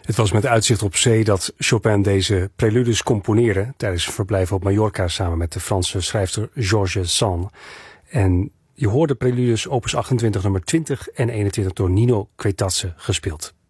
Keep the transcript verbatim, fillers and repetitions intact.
Het was met uitzicht op zee dat Chopin deze preludes componeerde tijdens een verblijf op Mallorca samen met de Franse schrijfster Georges Sand. En je hoorde preludes opus achtentwintig nummer twintig en eenentwintig door Nino Quetazze gespeeld.